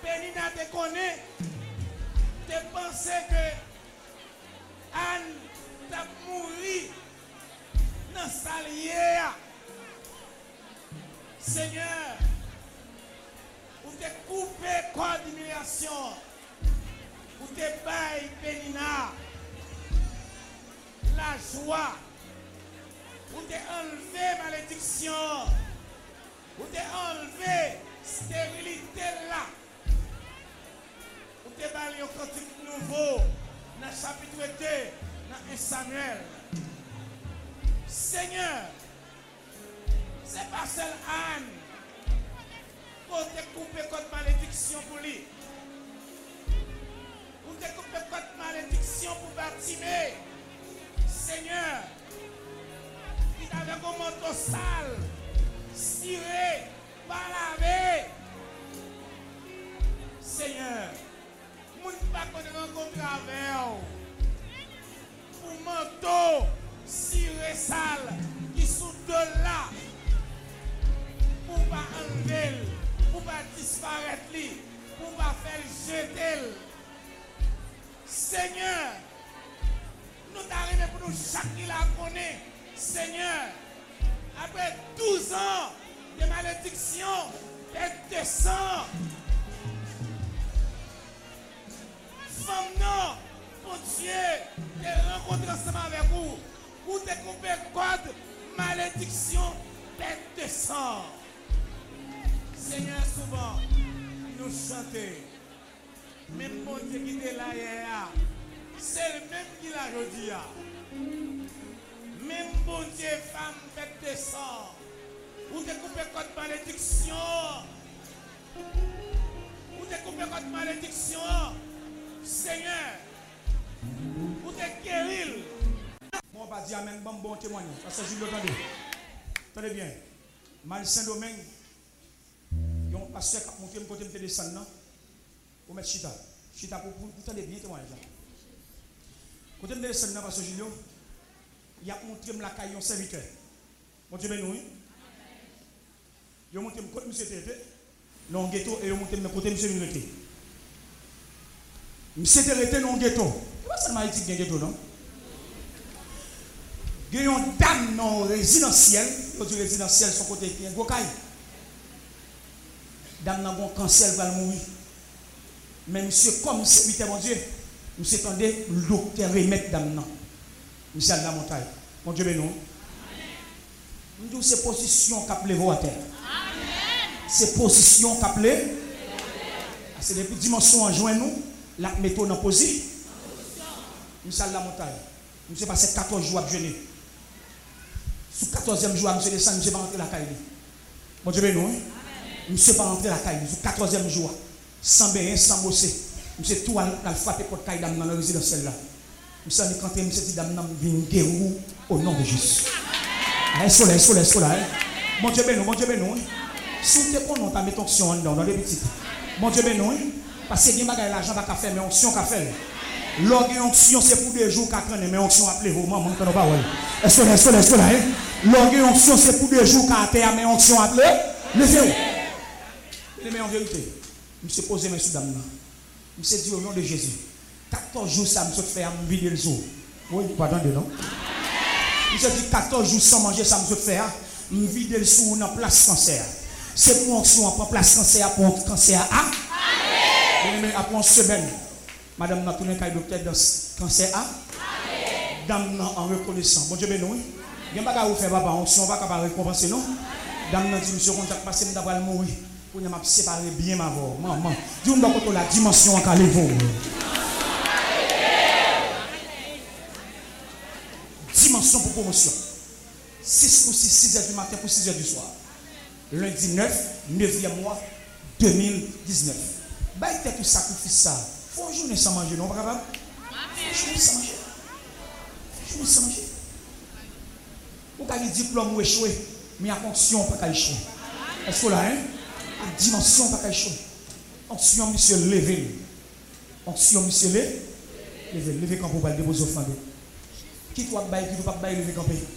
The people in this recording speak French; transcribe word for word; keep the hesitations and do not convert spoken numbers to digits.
Pénina te connaît, te pensais que Anne t'a mouru dans sa lière. Seigneur, ou te coupé corps d'humiliation, ou te baille Pénina la joie, ou te enlevé malédiction, ou te enlevé stérilité là, ou te baille un cantique nouveau dans le chapitre deux, dans un Samuel. Seigneur, c'est pas seul Anne pour te couper contre malédiction pour lui. Ou te couper contre malédiction pour Bartimée. Seigneur, il avait un manteau sale, ciré, pas lavé. Seigneur, moun pas qu'on rencontre avec pour manteau ciré sale qui sous de là pour pas enlever, pour pas disparaître, pour pas faire jeter. Seigneur, nous t'arrivons pour nous chaque qui la connaît. Seigneur, après douze ans de malédiction et de sang, femme non, mon Dieu, te rencontre ensemble avec vous, pour te couper code malédiction et de sang. Seigneur, souvent, nous chantons. Même bon Dieu qui est là hier, c'est le même qui l'a aujourd'hui. Même bon Dieu, femme, bête de sang. Ou te coupé contre malédiction. Ou te coupé contre malédiction. Seigneur, ou te guérir. Moi, on va dire amen, bon, bon témoignage. Parce que je l'entendais. Tenez bien. Mal Saint-Domingue. Il y a un pasteur qui a monté un côté de descendre. Pour mettre Chita. Chita pour vous entendez bien témoignage. Côté de descendre, parce que Julio, il a montré la caille en serviteur. Mon Dieu, nous. Il a montré le côté de monsieur Tété. Non, ghetto, et il a montré le côté de monsieur Tété. Monsieur Tété, non, ghetto. Il va seulement dire qu'il y a ghetto, non? Il y a une dame non résidentielle. Il y a résidentielle, son côté qui est Gokaï. Dame n'a pas cancer, elle va mourir. Mais monsieur, comme serviteur, mon Dieu, monsieur attendez le docteur remettre dame non. Monsieur à la montagne. Mon Dieu, ben non. Nous c'est position qui appelle vous à terre. C'est position qui appelle. C'est depuis dimension en juin nous, la méthode en position. Monsieur à la montagne. Monsieur passé quatorze jours à jeûner. Sous quatorzième jour, monsieur descend, monsieur va rentrer la caille. Mon Dieu, ben non. Monsieur va rentrer la caille. Sous quatorzième jour. Sans bain, sans bosser. Monsieur tout a frappé pour caille dans la résidentielle là. Monsieur a canté, monsieur dit dame vient guérir au nom de Jésus. Allez, soleil, soleil, soleil. Mon Dieu bénou, mon Dieu bénou. Si vous te prenez, on met onction dans les petites. Mon Dieu bénou. Parce que bien bagaille l'argent va faire, mais onction qu'a fait. L'onction c'est pour des jours qu'à traîner, mais onction appelez vous, maman, qu'on pas ouais. Est-ce que est-ce que est-ce que l'onction c'est pour des jours qu'à terre, mais onction appelez. Levez-vous. Les meilleures vérités. Monsieur posé mes sous dame là. Monsieur dit au nom de Jésus. quatorze jours ça me fait à me vider le jour. Oui, pardon de non. Monsieur dit quatorze jours sans manger ça me fait à me vider le jour dans place cancer. C'est pour onction pour place cancer pour cancer A. Amen. Après une semaine, madame n'a tourné avec le docteur dans cancer A. Amen. Dame en reconnaissant. Bon Dieu béni. Il n'y a pas qu'à vous faire papa onction pas capable récompenser non. Dame n'a dit monsieur contact passer d'avoir mourir. Pour ne m'a séparer bien ma voix. Maman, dis-moi quand la dimension en calé-vous. Dimension pour promotion. six pour six, six heures du matin pour six heures du soir. Lundi neuf, neuvième mois deux mille dix-neuf. Bah, il tout sacrifice ça. Faut une journée sans manger, non, pas capable? Faut une journée sans manger. Faut une journée sans manger. Vous avez diplôme ou échoué, mais à fonction, pas qu'à échouer. Est-ce que là, hein? À dimension, pas qu'à échouer. Onction, monsieur, levez. Onction, monsieur, levez. Levez, levez quand vous allez déposer au fond. Qui doit bailler, qui ne doit pas bailler, levez campé.